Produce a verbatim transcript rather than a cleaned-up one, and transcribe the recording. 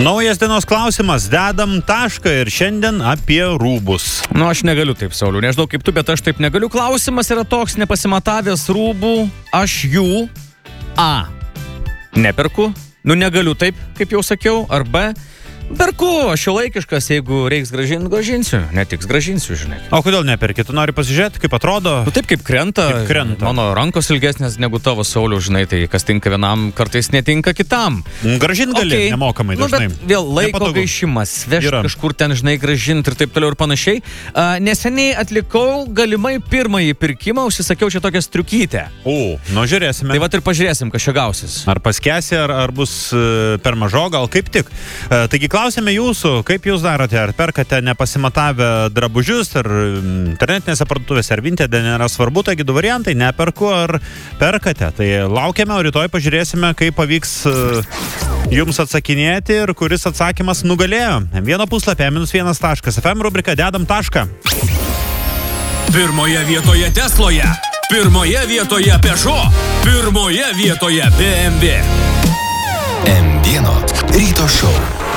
Naujas dienos klausimas, dedam tašką ir šiandien apie rūbus. Nu, aš negaliu taip, Sauliau, nežinau kaip tu, bet aš taip negaliu. Klausimas yra toks, nepasimatavęs rūbų, aš jų A. Neperku, nu negaliu taip, kaip jau sakiau, ar B. Perku, aš šiuolaikiškas, jeigu reiks gražinti, gražinsiu, netiks gražinsiu, žinai. O kodėl neperki? Tu nori pasižiūrėti, kaip atrodo? Nu taip, kaip krenta, kaip krenta. Mano rankos ilgesnės negu tavo, Sauliau, žinai, tai kas tinka vienam, kartais netinka kitam. Gražinti gali, okay. Nemokamai dažnai. Nu, bet vėl laiko Nepatogu. Gaišimas, vežti kažkur ten, žinai, gražinti ir taip toliau ir panašiai. Uh, neseniai atlikau galimai pirmąjį pirkimą, užsisakiau čia tokią striukytę. O, nu žiūrėsime. Tai vat ir pažiūrėsim, kas čia gausis. Ar paskesi, ar, ar bus uh, per mažo, gal kaip tik. Uh, taigi klausime jūsų, kaip jūs darote, ar perkate nepasimatavę drabužius, ar internetinėse parduotuvėse, ar Vinted, nėra svarbu, taigi du variantai, neperku, ar perkate. Tai laukiame, o rytoj pažiūrėsime, kaip pavyks uh, jums atsakinėti ir kuris atsakymas nugalėjo. Vieno puslapė, minus vienas taškas. F M rubrika Dedam tašką. Pirmoje vietoje Tesloje, pirmoje vietoje Peugeot, pirmoje vietoje B M W. M vieno ryto šou.